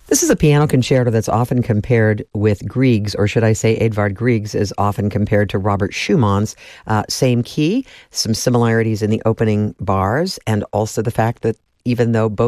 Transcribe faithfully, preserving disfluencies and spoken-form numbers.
This is a piano concerto that's often compared with Grieg's, or should I say Edvard Grieg's is often compared to Robert Schumann's. Uh, same key, some similarities in the opening bars, and also the fact that even though both